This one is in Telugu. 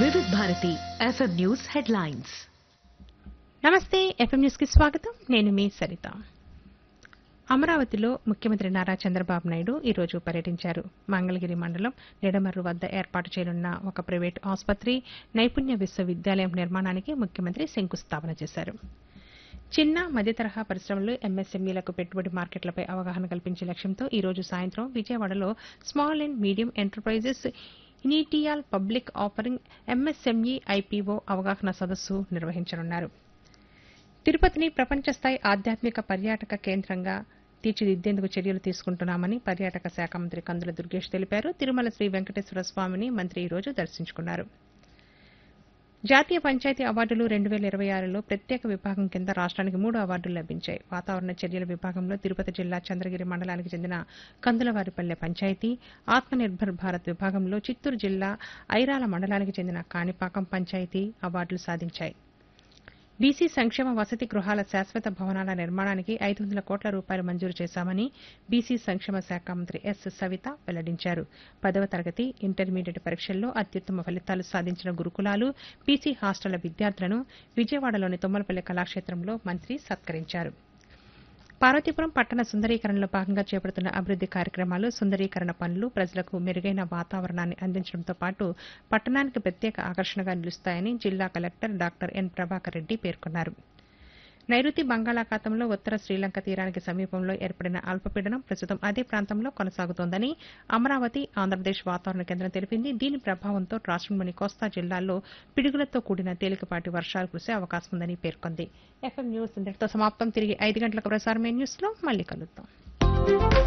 వివిధ భారతి ఎఫ్ఎం న్యూస్ హెడ్లైన్స్. నమస్తే. ఎఫ్ఎం న్యూస్ కి స్వాగతం. నేను మీ సరిత. అమరావతిలో ముఖ్యమంత్రి నారా చంద్రబాబు నాయుడు ఈరోజు పర్యటించారు. మంగళగిరి మండలం నిడమర్రు వద్ద ఏర్పాటు చేయనున్న ఒక ప్రైవేటు ఆసుపత్రి, నైపుణ్య విశ్వవిద్యాలయం నిర్మాణానికి ముఖ్యమంత్రి శంకుస్థాపన చేశారు. చిన్న మధ్య తరహా పరిశ్రమలు, ఎంఎస్ఎంఈలకు పెట్టుబడి మార్కెట్లపై అవగాహన కల్పించే లక్ష్యంతో ఈ రోజు సాయంత్రం విజయవాడలో small and medium enterprises initial public offering MSME IPO అవగాహన సదస్సు నిర్వహించనున్నారు. తిరుపతిని ప్రపంచ స్థాయి ఆధ్యాత్మిక పర్యాటక కేంద్రంగా తీర్చిదిద్దేందుకు చర్యలు తీసుకుంటున్నామని పర్యాటక శాఖ మంత్రి కందుల దుర్గేష్ తెలిపారు. తిరుమల శ్రీ వెంకటేశ్వర స్వామిని మంత్రి ఈ రోజు దర్శించుకున్నారు. జాతీయ పంచాయతీ అవార్డులు 2026లో ప్రత్యేక విభాగం కింద రాష్ట్రానికి 3 అవార్డులు లభించాయి. వాతావరణ చర్యల విభాగంలో తిరుపతి జిల్లా చంద్రగిరి మండలానికి చెందిన కందులవారిపల్లె పంచాయతీ, ఆత్మనిర్భర్ భారత్ విభాగంలో చిత్తూరు జిల్లా ఐరాల మండలానికి చెందిన కాణిపాకం పంచాయతీ అవార్డులు సాధించాయి. బీసీ సంక్షేమ వసతి గృహాల శాశ్వత భవనాల నిర్మాణానికి 500 కోట్ల రూపాయలు మంజూరు చేశామని బీసీ సంక్షేమ శాఖ మంత్రి ఎస్ సవిత వెల్లడించారు. 10వ తరగతి, ఇంటర్మీడియట్ పరీక్షల్లో అత్యుత్తమ ఫలితాలు సాధించిన గురుకులాలు, బీసీ హాస్టళ్ల విద్యార్థులను విజయవాడలోని తుమ్మలపల్లి కళాక్షేత్రంలో మంత్రి సత్కరించారు. పార్వతీపురం పట్టణ సుందరీకరణలో భాగంగా చేపడుతున్న అభివృద్ది కార్యక్రమాలు, సుందరీకరణ పనులు ప్రజలకు మెరుగైన వాతావరణాన్ని అందించడంతో పాటు పట్టణానికి ప్రత్యేక ఆకర్షణగా నిలుస్తాయని జిల్లా collector doctor N Prabhakar Reddy పేర్కొన్నారు. నైరుతి బంగాళాఖాతంలో ఉత్తర శ్రీలంక తీరానికి సమీపంలో ఏర్పడిన అల్పపీడనం ప్రస్తుతం అదే ప్రాంతంలో కొనసాగుతోందని అమరావతి, ఆంధ్రప్రదేశ్ వాతావరణ కేంద్రం తెలిపింది. దీని ప్రభావంతో రాష్ట్రంలోని కోస్తా జిల్లాల్లో పిడుగులతో కూడిన తేలికపాటి వర్షాలు కురిసే అవకాశం ఉందని పేర్కొంది. ఎఫ్ఎం న్యూస్ ఇంతటితో సమాప్తం. తిరిగి 5 గంటలకు ప్రసారమైన న్యూస్లో మళ్లీ కలుద్దాం.